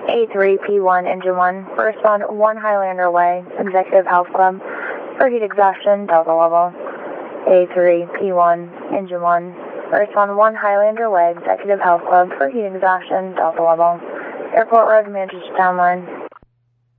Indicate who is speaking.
Speaker 1: A3P1 Engine 1, respond 1 Highlander Way, Executive Health Club, for heat exhaustion, Delta level. A3P1 Engine 1, respond 1 Highlander Way, Executive Health Club, for heat exhaustion, Delta level. Airport Road, Manchester Town Line.